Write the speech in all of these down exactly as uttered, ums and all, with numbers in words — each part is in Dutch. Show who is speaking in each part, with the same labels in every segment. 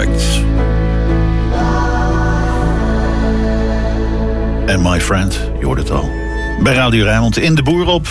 Speaker 1: Project. En My Friend, je hoort het al. Bij Radio Rijnmond in de Boer op.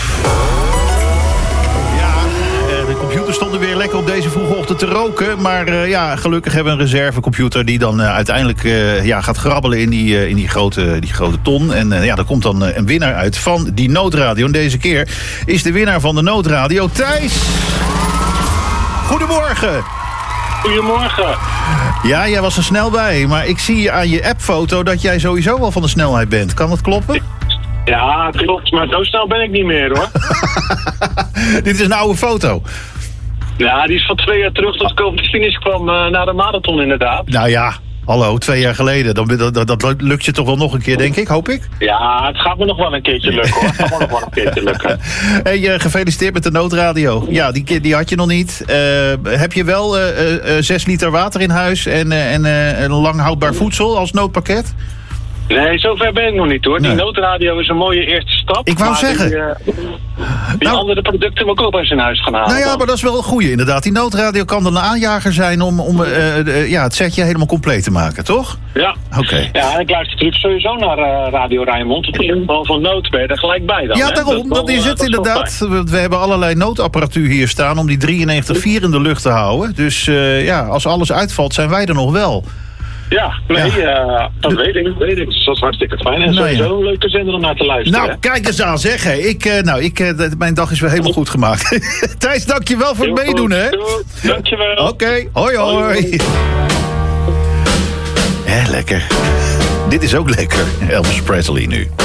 Speaker 1: Ja, de computer stonden weer lekker op deze vroege ochtend te roken. Maar uh, ja, gelukkig hebben we een reservecomputer die dan uh, uiteindelijk uh, ja, gaat grabbelen in die, uh, in die, grote, die grote ton. En uh, ja, er komt dan uh, een winnaar uit van die noodradio. En deze keer is de winnaar van de noodradio Thijs. Goedemorgen.
Speaker 2: Goedemorgen.
Speaker 1: Ja, jij was er snel bij. Maar ik zie aan je appfoto dat jij sowieso wel van de snelheid bent. Kan dat kloppen?
Speaker 2: Ja, klopt. Maar zo snel ben ik niet meer, hoor.
Speaker 1: Dit is een oude foto.
Speaker 2: Ja, die is van twee jaar terug dat ik over de finish kwam uh, naar de marathon, inderdaad.
Speaker 1: Nou ja, hallo, twee jaar geleden. Dan, dat, dat, dat lukt je toch wel nog een keer, denk ik, hoop ik?
Speaker 2: Ja, het gaat me nog wel een keertje lukken, hoor. Het gaat me nog wel een keertje lukken.
Speaker 1: Hey, uh, gefeliciteerd met de noodradio. Ja, die, die had je nog niet. Uh, heb je wel uh, uh, zes liter water in huis en, uh, en uh, een lang houdbaar voedsel als noodpakket?
Speaker 2: Nee, zover ben ik nog niet, hoor. Die nee. noodradio is een mooie eerste stap.
Speaker 1: Ik wou
Speaker 2: maar
Speaker 1: zeggen.
Speaker 2: Die, uh, die nou, andere producten moet ik ook eens in huis gaan halen.
Speaker 1: Nou ja,
Speaker 2: dan.
Speaker 1: maar dat is wel een goeie, inderdaad. Die noodradio kan dan een aanjager zijn om, om uh, uh, ja, het setje helemaal compleet te maken, toch?
Speaker 2: Ja.
Speaker 1: Oké. Okay.
Speaker 2: Ja, en ik luister natuurlijk sowieso naar uh, Radio Rijnmond. In ieder geval van nood ben je er gelijk bij dan.
Speaker 1: Ja,
Speaker 2: hè?
Speaker 1: daarom. Dat, dat is het uh, inderdaad. We, we hebben allerlei noodapparatuur hier staan om die drieënnegentig komma vier in de lucht te houden. Dus uh, ja, als alles uitvalt, zijn wij er nog wel.
Speaker 2: Ja, nee, ja. Uh, dat de... weet ik, weet ik. Dus dat is hartstikke fijn. En nou, sowieso ja. een leuke zender om naar te luisteren.
Speaker 1: Nou,
Speaker 2: hè?
Speaker 1: kijk eens aan, zeg. Hè. Ik, uh, nou, ik, uh, mijn dag is weer helemaal goed gemaakt. Thijs, dankjewel voor
Speaker 2: Heel
Speaker 1: het meedoen,
Speaker 2: goed.
Speaker 1: hè.
Speaker 2: Doe. Dankjewel.
Speaker 1: Oké, okay. hoi, hoi. hoi. Hè, lekker. Dit is ook lekker. Elvis Presley nu.